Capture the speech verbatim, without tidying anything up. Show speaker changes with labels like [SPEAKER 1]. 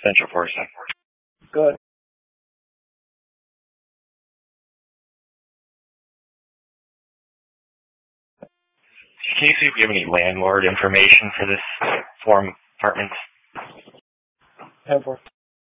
[SPEAKER 1] Central Force.
[SPEAKER 2] Good.
[SPEAKER 1] Can you see if you have any landlord information for this form apartment?
[SPEAKER 2] ten four.